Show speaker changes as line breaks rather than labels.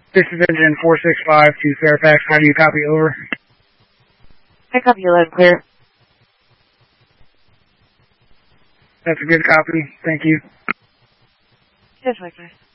This is engine 465 to Fairfax. How do you copy? Over.
I copy you loud and clear.
That's a good copy. Thank you.
Yes, Victor.